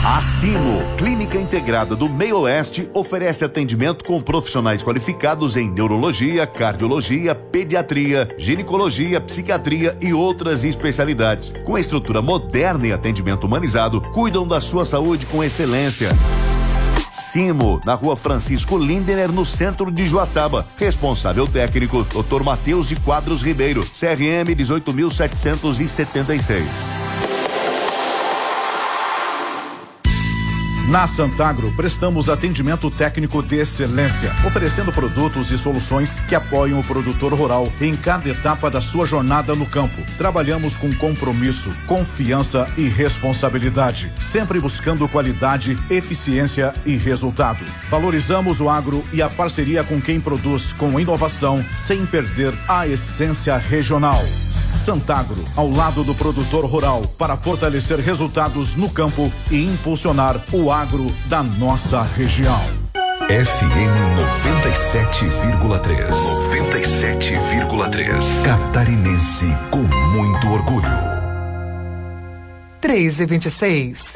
A Simo, Clínica Integrada do Meio Oeste, oferece atendimento com profissionais qualificados em neurologia, cardiologia, pediatria, ginecologia, psiquiatria e outras especialidades. Com estrutura moderna e atendimento humanizado, cuidam da sua saúde com excelência. Simo, na Rua Francisco Lindener, no centro de Joaçaba. Responsável técnico, Dr. Matheus de Quadros Ribeiro, CRM 18.776. Na Santagro, prestamos atendimento técnico de excelência, oferecendo produtos e soluções que apoiam o produtor rural em cada etapa da sua jornada no campo. Trabalhamos com compromisso, confiança e responsabilidade, sempre buscando qualidade, eficiência e resultado. Valorizamos o agro e a parceria com quem produz com inovação, sem perder a essência regional. Santagro, ao lado do produtor rural, para fortalecer resultados no campo e impulsionar o agro da nossa região. FM 97,3. 97,3. Catarinense com muito orgulho. 3:26.